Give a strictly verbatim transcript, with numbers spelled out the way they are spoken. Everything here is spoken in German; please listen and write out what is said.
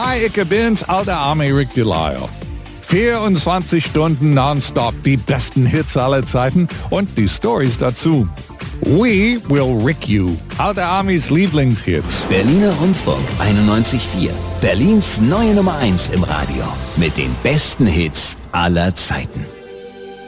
Hi, ich bin's, alter Army Rick Delisle. vierundzwanzig Stunden nonstop, die besten Hits aller Zeiten und die Stories dazu. We will Rick you. Alter Armys Lieblingshits. Berliner Rundfunk einundneunzig Komma vier. Berlins neue Nummer eins im Radio. Mit den besten Hits aller Zeiten.